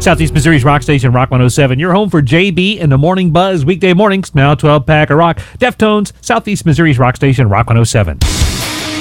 Southeast Missouri's Rock Station, Rock 107. Your home for JB and the Morning Buzz. Weekday mornings, now 12 pack of rock. Deftones, Southeast Missouri's Rock Station, Rock 107.